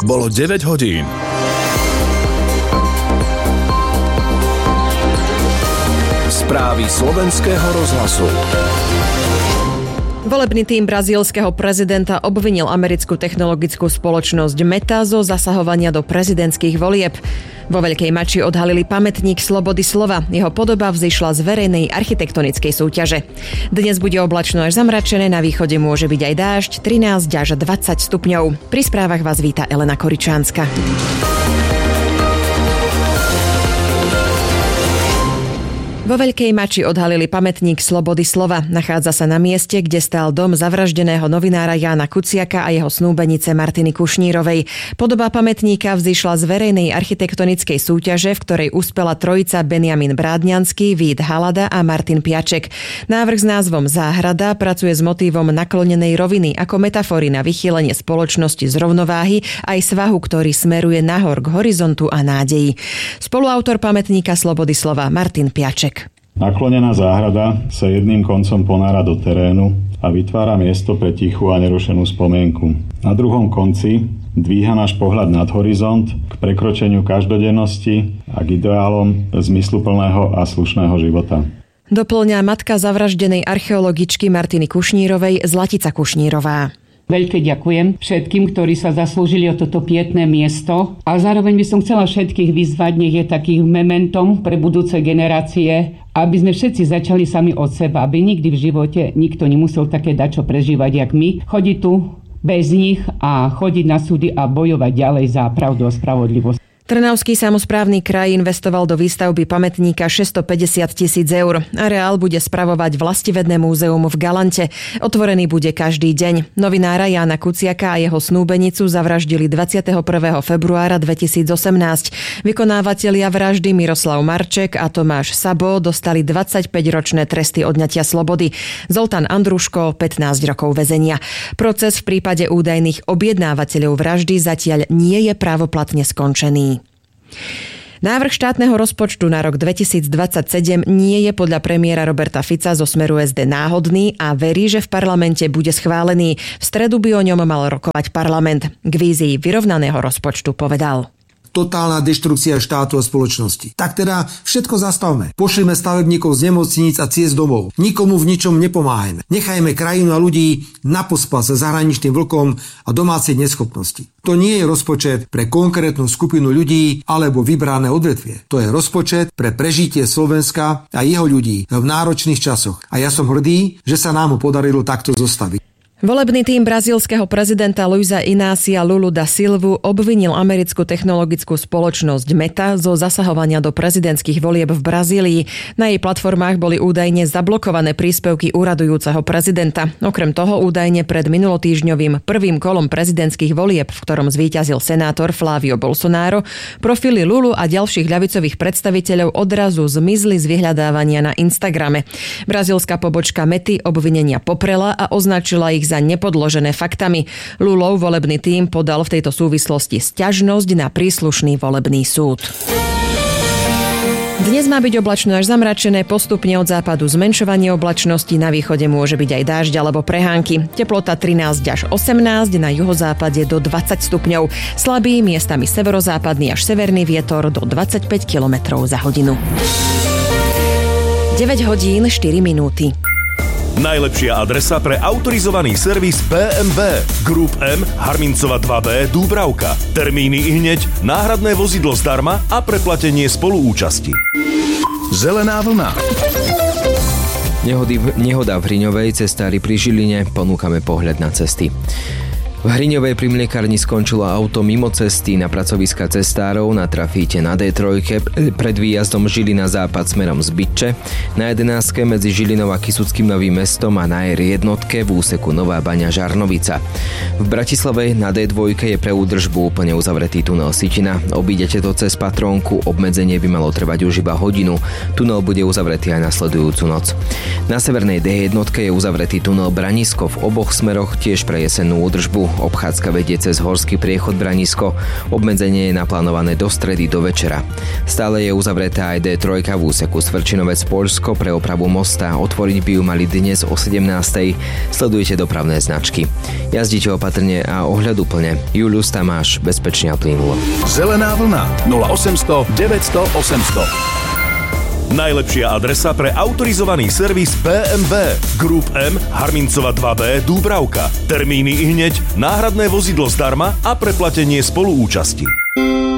Bolo 9 hodín. Správy Slovenského rozhlasu. Volebný tím brazílskeho prezidenta obvinil americkú technologickú spoločnosť Meta zo zasahovania do prezidentských volieb. Vo Veľkej Mači odhalili pamätník slobody slova. Jeho podoba vzišla z verejnej architektonickej súťaže. Dnes bude oblačno až zamračené, na východe môže byť aj dážď, 13 až 20 stupňov. Pri správach vás víta Elena Koričánska. Vo Veľkej Mači odhalili pamätník slobody slova. Nachádza sa na mieste, kde stál dom zavraždeného novinára Jána Kuciaka a jeho snúbenice Martiny Kušnírovej. Podoba pamätníka vzišla z verejnej architektonickej súťaže, v ktorej uspela trojica Benjamin Brádňanský, Vít Halada a Martin Piaček. Návrh s názvom Záhrada pracuje s motívom naklonenej roviny ako metafory na vychýlenie spoločnosti z rovnováhy aj svahu, ktorý smeruje nahor k horizontu a nádeji. Spoluautor pamätníka slobody slova Martin Piaček. Naklonená záhrada sa jedným koncom ponára do terénu a vytvára miesto pre tichú a nerušenú spomienku. Na druhom konci dvíha náš pohľad nad horizont k prekročeniu každodennosti a k ideálom zmysluplného a slušného života. Doplňa matka zavraždenej archeologičky Martiny Kušnírovej Zlatica Kušnírová. Veľké ďakujem všetkým, ktorí sa zaslúžili o toto pietné miesto. A zároveň by som chcela všetkých vyzvať, nech je takým mementom pre budúce generácie, aby sme všetci začali sami od seba, aby nikdy v živote nikto nemusel také dačo prežívať, jak my. Chodiť tu bez nich a chodiť na súdy a bojovať ďalej za pravdu a spravodlivosť. Trnavský samosprávny kraj investoval do výstavby pamätníka 650 000 eur. Areál bude spravovať Vlastivedné múzeum v Galante. Otvorený bude každý deň. Novinára Jána Kuciaka a jeho snúbenicu zavraždili 21. februára 2018. Vykonávatelia vraždy Miroslav Marček a Tomáš Sabo dostali 25-ročné tresty odňatia slobody. Zoltán Andruško 15 rokov väzenia. Proces v prípade údajných objednávateľov vraždy zatiaľ nie je právoplatne skončený. Návrh štátneho rozpočtu na rok 2027 nie je podľa premiéra Roberta Fica zo Smeru SD náhodný a verí, že v parlamente bude schválený. V stredu by o ňom mal rokovať parlament. K vízii vyrovnaného rozpočtu povedal: Totálna deštrukcia štátu a spoločnosti. Tak teda všetko zastavme. Pošlime stavebníkov z nemocníc a ciest domov. Nikomu v ničom nepomáhajme. Nechajme krajinu a ľudí na pospas sa zahraničným vlkom a domácej neschopnosti. To nie je rozpočet pre konkrétnu skupinu ľudí alebo vybrané odvetvie. To je rozpočet pre prežitie Slovenska a jeho ľudí v náročných časoch. A ja som hrdý, že sa nám ho podarilo takto zostaviť. Volebný tím brazílskeho prezidenta Luisa Inácia Lulu da Silvu obvinil americkú technologickú spoločnosť Meta zo zasahovania do prezidentských volieb v Brazílii. Na jej platformách boli údajne zablokované príspevky úradujúceho prezidenta. Okrem toho údajne pred minulotýždňovým prvým kolom prezidentských volieb, v ktorom zvíťazil senátor Flávio Bolsonaro, profily Lulu a ďalších ľavicových predstaviteľov odrazu zmizli z vyhľadávania na Instagrame. Brazílska pobočka Mety obvinenia poprela a označila ich za nepodložené faktami. Lulov volebný tím podal v tejto súvislosti sťažnosť na príslušný volebný súd. Dnes má byť oblačno až zamračené, postupne od západu zmenšovanie oblačnosti, na východe môže byť aj dážď alebo prehánky. Teplota 13 až 18, na juhozápade do 20 stupňov. Slabý, miestami severozápadný až severný vietor do 25 km za hodinu. 9 hodín 4 minúty. Najlepšia adresa pre autorizovaný servis BMW. Group M, Harmincova 2B, Dúbravka. Termíny ihneď, náhradné vozidlo zdarma a preplatenie spoluúčasti. Zelená vlna. Nehoda v Hriňovej, cestári pri Žiline, ponúkame pohľad na cesty. V Hriňovej pri mliekárni skončilo auto mimo cesty na pracoviska cestárov na trafíte na D3 pred výjazdom Žilina západ smerom z Bytče, na 11 medzi Žilinou a Kysuckým Novým Mestom a na R1 v úseku Nová Baňa Žarnovica. V Bratislave na D2 je pre údržbu úplne uzavretý tunel Sitina. Obídete to cez Patrónku, obmedzenie by malo trvať už iba hodinu. Tunel bude uzavretý aj nasledujúcu noc. Na severnej D1 je uzavretý tunel Branisko v oboch smeroch tiež pre jesennú údržbu. Obchádzka vedie cez horský priechod Branisko. Obmedzenie je naplánované do stredy do večera. Stále je uzavretá aj D3 v úseku Svrčinovec-Poľsko pre opravu mosta. Otvoriť by ju mali dnes o 17:00. Sledujte dopravné značky. Jazdite opatrne a ohľaduplne. Julius Tamáš, bezpečne a plynulo. Zelená vlna 0800 900 800. Najlepšia adresa pre autorizovaný servis BMW. Group M, Harmincova 2B, Dúbravka. Termíny ihneď, náhradné vozidlo zdarma a preplatenie spoluúčasti.